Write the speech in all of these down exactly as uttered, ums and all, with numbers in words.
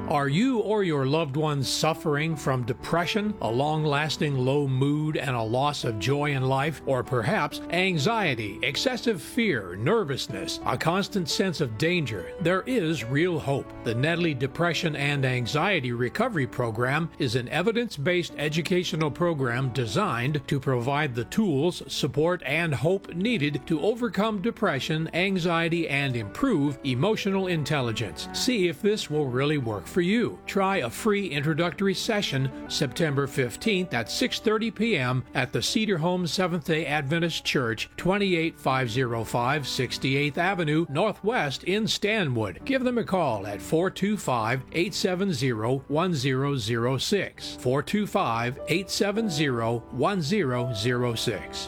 Are you or your loved ones suffering from depression, a long-lasting low mood, and a loss of joy in life? Or perhaps anxiety, excessive fear, nervousness, a constant sense of danger? There is real hope. The Nedley Depression and Anxiety Recovery Program is an evidence-based educational program designed to provide the tools, support, and hope needed to overcome depression, anxiety, and improve emotional intelligence. See if this will really work for you. Try a free introductory session September fifteenth at six thirty p.m. at the Cedar Home Seventh-day Adventist Church, twenty-eight five oh five sixty-eighth Avenue Northwest in Stanwood. Give them a call at four two five, eight seven zero, one zero zero six. four two five, eight seven zero, one zero zero six.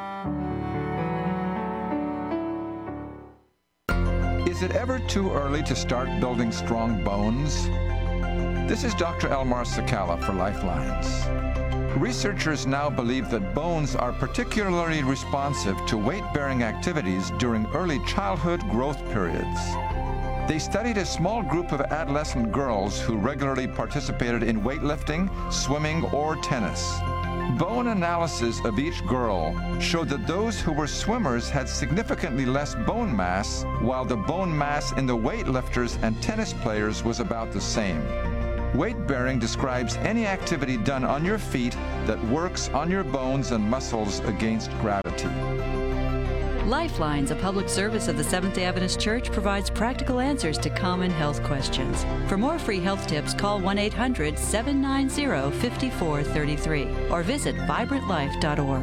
Is it ever too early to start building strong bones? This is Doctor Elmar Sakala for Lifelines. Researchers now believe that bones are particularly responsive to weight-bearing activities during early childhood growth periods. They studied a small group of adolescent girls who regularly participated in weightlifting, swimming, or tennis. Bone analysis of each girl showed that those who were swimmers had significantly less bone mass, while the bone mass in the weightlifters and tennis players was about the same. Weight-bearing describes any activity done on your feet that works on your bones and muscles against gravity. Lifelines, a public service of the Seventh-day Adventist Church, provides practical answers to common health questions. For more free health tips, call one eight hundred, seven nine zero, five four three three or visit vibrant life dot org.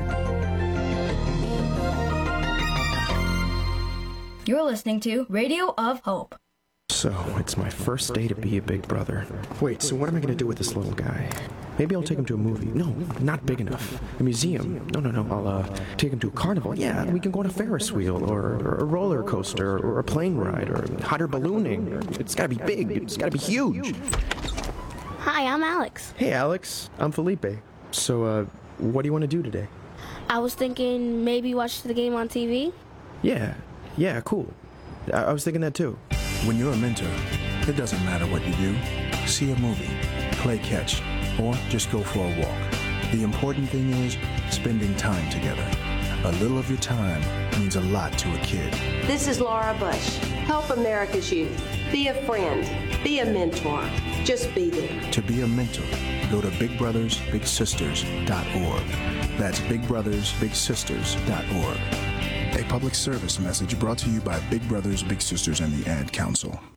You're listening to Radio of Hope. So, it's my first day to be a big brother. Wait, so what am I going to do with this little guy? Maybe I'll take him to a movie. No, not big enough. A museum. No, no, no. I'll uh, take him to a carnival. Yeah, we can go on a Ferris wheel, or, or a roller coaster, or a plane ride, or hot air ballooning. It's got to be big. It's got to be huge. Hi, I'm Alex. Hey, Alex. I'm Felipe. So, uh, what do you want to do today? I was thinking maybe watch the game on T V. Yeah, yeah, cool. I, I was thinking that too. When you're a mentor, it doesn't matter what you do. See a movie, play catch, or just go for a walk. The important thing is spending time together. A little of your time means a lot to a kid. This is Laura Bush. Help America's youth. Be a friend. Be a mentor. Just be there. To be a mentor, go to big brothers big sisters dot org. That's big brothers big sisters dot org. A public service message brought to you by Big Brothers Big Sisters and the Ad Council.